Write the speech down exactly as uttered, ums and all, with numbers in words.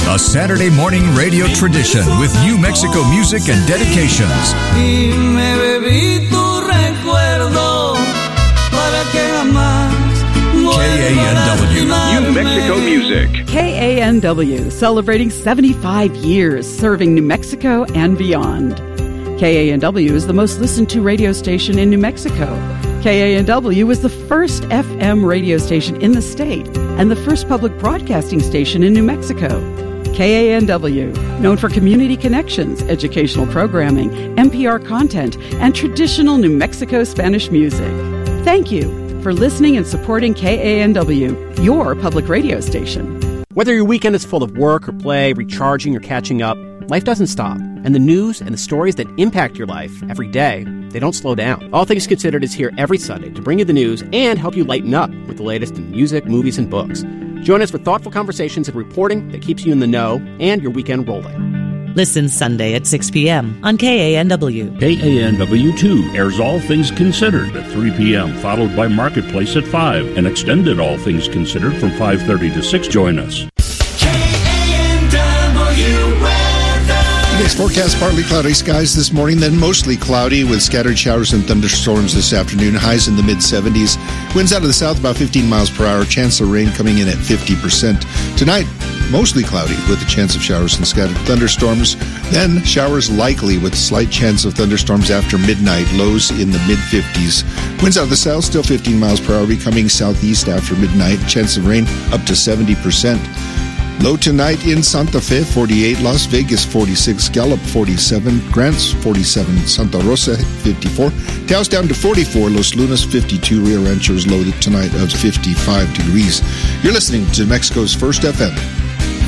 A Saturday morning radio tradition with New Mexico music and dedications. Y me bebí tu recuerdo para que jamás K A N W, New Mexico music. K A N W, celebrating seventy-five years serving New Mexico and beyond. K A N W is the most listened to radio station in New Mexico. K A N W was the first F M radio station in the state and the first public broadcasting station in New Mexico. K A N W, known for community connections, educational programming, N P R content, and traditional New Mexico Spanish music. Thank you for listening and supporting K A N W, your public radio station. Whether your weekend is full of work or play, recharging or catching up, life doesn't stop. And the news and the stories that impact your life every day, they don't slow down. All Things Considered is here every Sunday to bring you the news and help you lighten up with the latest in music, movies, and books. Join us for thoughtful conversations and reporting that keeps you in the know and your weekend rolling. Listen Sunday at six p.m. on K A N W. K A N W two airs All Things Considered at three p.m., followed by Marketplace at five, and extended All Things Considered from five thirty to six. Join us. Today's forecast, partly cloudy skies this morning, then mostly cloudy with scattered showers and thunderstorms this afternoon. Highs in the mid-seventies. Winds out of the south about fifteen miles per hour. Chance of rain coming in at fifty percent. Tonight, mostly cloudy with a chance of showers and scattered thunderstorms. Then showers likely with slight chance of thunderstorms after midnight. Lows in the mid-fifties. Winds out of the south still fifteen miles per hour, becoming southeast after midnight. Chance of rain up to seventy percent. Low tonight in Santa Fe, forty-eight. Las Vegas, forty-six. Gallup, forty-seven. Grants, forty-seven. Santa Rosa, fifty-four. Taos down to forty-four. Los Lunas, fifty-two. Rio Rancho is loaded tonight of fifty-five degrees. You're listening to Mexico's First F M.